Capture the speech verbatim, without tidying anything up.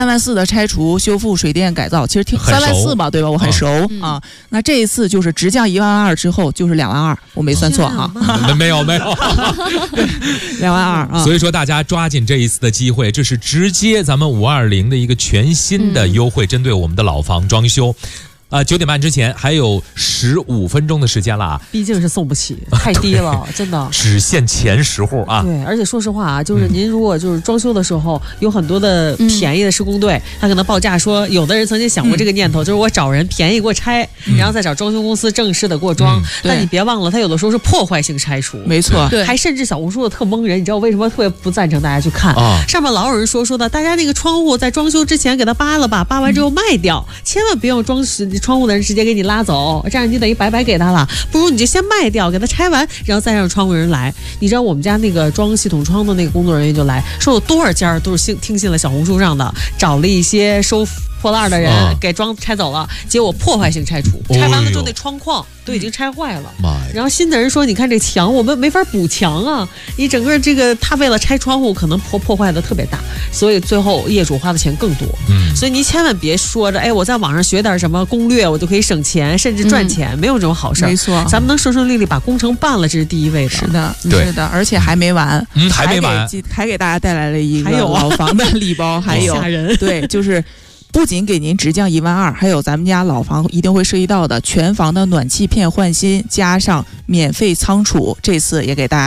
三万四的拆除、修复、水电改造，其实听三万四嘛，对吧？我很熟、嗯、啊。那这一次就是直降一万二之后，就是两万二，我没算错哈。 没没有没有， 两万二啊。 所以说大家抓紧这一次的机会，这是直接咱们五二零的一个全新的优惠，针对我们的老房装修。啊，九点半之前还有十五分钟的时间了啊！ 毕竟是送不起，太低了，真的。 只限前十户啊！ 对，而且说实话啊，就是您如果就是装修的时候，有很多的便宜的施工队，嗯、他可能报价说，有的人曾经想过这个念头，嗯、就是我找人便宜给我拆，嗯、然后再找装修公司正式的给我装。嗯、但你别忘了，他有的时候是破坏性拆除， 没错， 对，还甚至小红书的特蒙人，你知道为什么特别不赞成大家去看？啊、上面老有人说说的，大家那个窗户在装修之前给它扒了吧，扒完之后卖掉，嗯、千万不要装窗户的人直接给你拉走，这样你等于白白给他了。不如你就先卖掉，给他拆完，然后再让窗户人来。你知道我们家那个装系统窗的那个工作人员就来说，有多少家都是听信了小红书上的，找了一些收破烂的人、啊、给装拆走了，结果破坏性拆除，拆完了之后那窗框都已经拆坏了。然后新的人说，你看这墙我们没法补墙啊，你整个这个他为了拆窗户可能破破坏的特别大，所以最后业主花的钱更多。嗯，所以您千万别说着哎我在网上学点什么攻略我就可以省钱甚至赚钱、嗯、没有这种好事。 没错， 咱们能顺顺利利把工程办了，这是第一位的。 是的，是的，而且还没完， 嗯，还没完， 还给还给大家带来了一个还有老房的礼包，还有吓人， 对，就是不仅给您直降一万二，还有咱们家老房一定会涉及到的全房的暖气片换新，加上免费仓储，这次也给大家